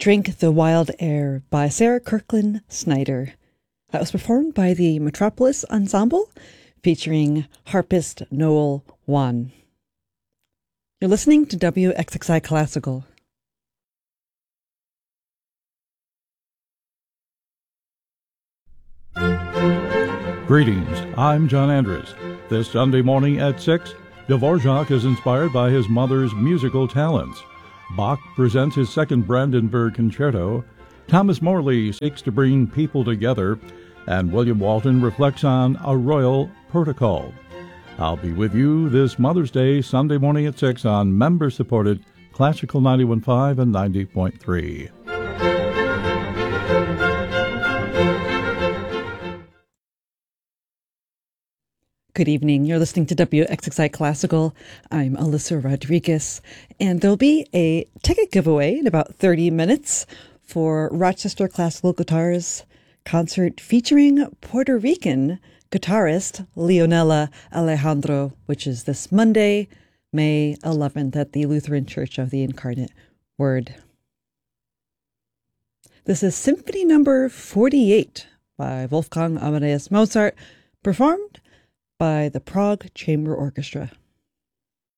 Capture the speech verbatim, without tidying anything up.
Drink the Wild Air by Sarah Kirkland Snyder. That was performed by the Metropolis Ensemble, featuring harpist Noel Wan. You're listening to W X X I Classical. Greetings, I'm John Andrews. This Sunday morning at six, Dvorak is inspired by his mother's musical talents. Bach presents his second Brandenburg Concerto, Thomas Morley seeks to bring people together, and William Walton reflects on a royal protocol. I'll be with you this Mother's Day, Sunday morning at six on member-supported Classical ninety-one point five and ninety point three. Good evening. You're listening to W X X I Classical. I'm Alyssa Rodriguez, and there'll be a ticket giveaway in about thirty minutes for Rochester Classical Guitars concert featuring Puerto Rican guitarist Leonela Alejandro, which is this Monday, May eleventh at the Lutheran Church of the Incarnate Word. This is Symphony Number forty-eight by Wolfgang Amadeus Mozart, performed by the Prague Chamber Orchestra.